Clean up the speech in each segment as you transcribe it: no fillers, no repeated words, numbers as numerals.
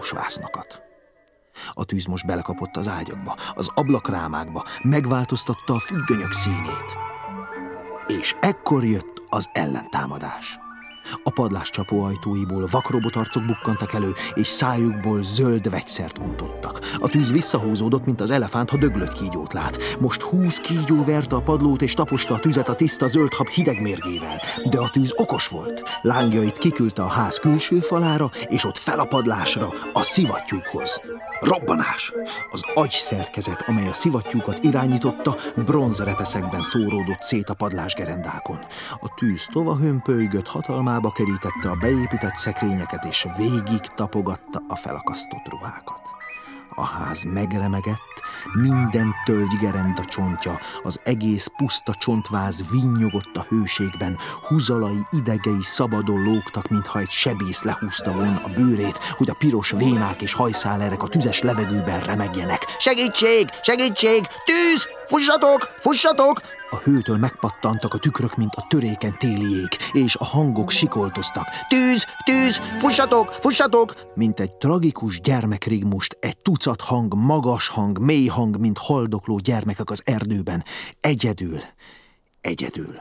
piros vásznakat. A tűz most belekapott az ágyakba, az ablakrámákba, megváltoztatta a függönyök színét. És ekkor jött az ellentámadás. A padlás csapóajtóiból vakrobotarcok bukkantak elő, és szájukból zöld vegyszert ontottak. A tűz visszahúzódott, mint az elefánt, ha döglött kígyót lát. Most 20 kígyó verte a padlót, és taposta a tüzet a tiszta zöld hab hideg mérgével. De a tűz okos volt. Lángjait kiküldte a ház külső falára, és ott fel a padlásra, a szivattyúkhoz. Robbanás! Az agyszerkezet, amely a szivattyúkat irányította, bronzrepeszekben szóródott szét a padlásgerendákon. A tűz tovahömpölygött, hatalmába kerítette a beépített szekrényeket, és végig tapogatta a felakasztott ruhákat. A ház megremegett, minden tölgygerenda csontja, az egész puszta csontváz vinnyogott a hőségben, húzalai idegei szabadon lógtak, mintha egy sebész lehúzta volna a bőrét, hogy a piros vénák és hajszálerek a tüzes levegőben remegjenek. Segítség! Segítség! Tűz! Fussatok! Fussatok! A hőtől megpattantak a tükrök, mint a törékeny téli jég, és a hangok sikoltoztak. Tűz! Tűz! Fussatok! Fussatok! Mint egy tragikus gyermekrigmust, egy tucat hang, magas hang, mély hang, mint haldokló gyermekek az erdőben. Egyedül. Egyedül.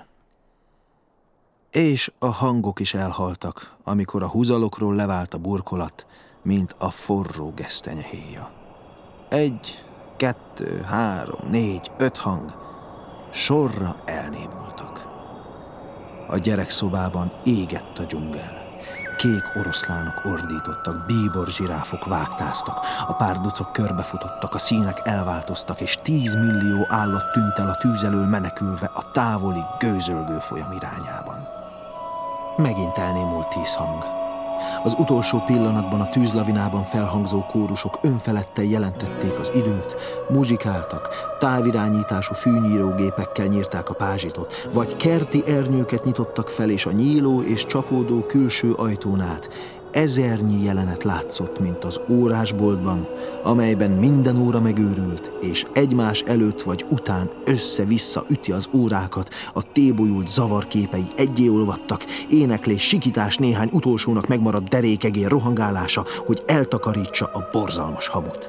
És a hangok is elhaltak, amikor a húzalokról levált a burkolat, mint a forró gesztenyehéja. 1, 2, 3, 4, 5 hang sorra elnémultak. A gyerekszobában égett a dzsungel. Kék oroszlánok ordítottak, bíbor zsiráfok vágtáztak, a párducok körbefutottak, a színek elváltoztak, és 10 millió állat tűnt el a tűz elől menekülve a távoli, gőzölgő folyam irányában. Megint elnémult 10 hang. Az utolsó pillanatban a tűzlavinában felhangzó kórusok önfeledten jelentették az időt, muzsikáltak, távirányítású fűnyírógépekkel nyírták a pázsitot, vagy kerti ernyőket nyitottak fel, és a nyíló és csapódó külső ajtón át ezernyi jelenet látszott, mint az órásboltban, amelyben minden óra megőrült, és egymás előtt vagy után össze-vissza üti az órákat, a tébolyult zavarképei egyé olvadtak, éneklés, sikítás, néhány utolsónak megmaradt derékegér rohangálása, hogy eltakarítsa a borzalmas hamut.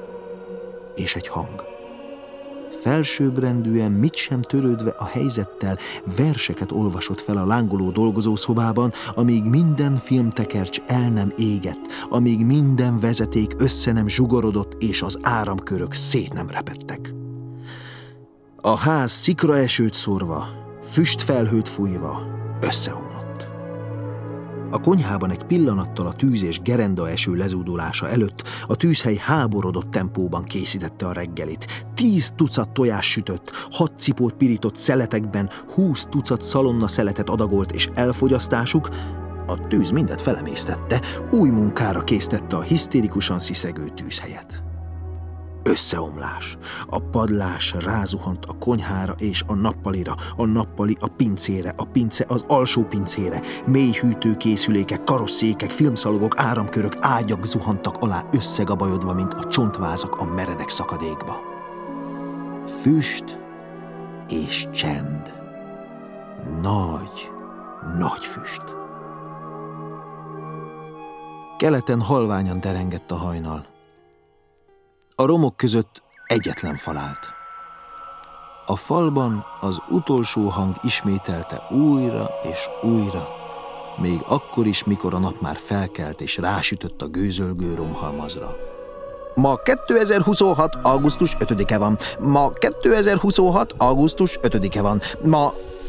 És egy hang. Felsőbbrendűen, mit sem törődve a helyzettel, verseket olvasott fel a lángoló dolgozószobában, amíg minden filmtekercs el nem égett, amíg minden vezeték össze nem zsugorodott, és az áramkörök szét nem repedtek. A ház szikraesőt szórva, füstfelhőt fújva összeomlott. A konyhában egy pillanattal a tűz és gerendaeső lezúdulása előtt a tűzhely háborodott tempóban készítette a reggelit. 10 tucat tojás sütött, 6 cipót pirított szeletekben, 20 tucat szalonna szeletet adagolt, és elfogyasztásuk, a tűz mindet felemésztette, új munkára késztette a hisztérikusan sziszegő tűzhelyet. Összeomlás. A padlás rázuhant a konyhára és a nappalira, a nappali a pincére, a pince az alsó pincére. Mély hűtőkészülékek, karosszékek, filmszalagok, áramkörök, ágyak zuhantak alá összegabajodva, mint a csontvázak a meredek szakadékba. Füst és csend. Nagy, nagy füst. Keleten halványan derengett a hajnal. A romok között egyetlen fal állt. A falban az utolsó hang ismételte újra és újra, még akkor is, mikor a nap már felkelt és rásütött a gőzölgő romhalmazra. Ma 2026. augusztus 5-e van. Ma 2026. augusztus 5-e van. Ma...